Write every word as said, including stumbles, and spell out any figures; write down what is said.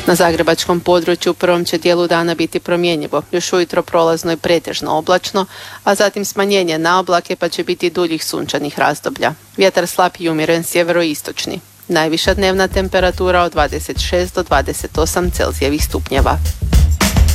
Na zagrebačkom području u prvom će dijelu dana biti promjenjivo, još ujutro prolazno i pretežno oblačno, a zatim smanjenje na oblake pa će biti duljih sunčanih razdoblja. Vjetar slab i umjeren sjeveroistočni. Najviša dnevna temperatura od dvadeset šest do dvadeset osam Celzijevih stupnjeva.